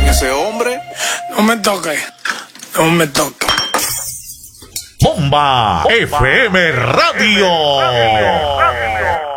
ese hombre. No me toque. No me toque. Bomba FM Radio.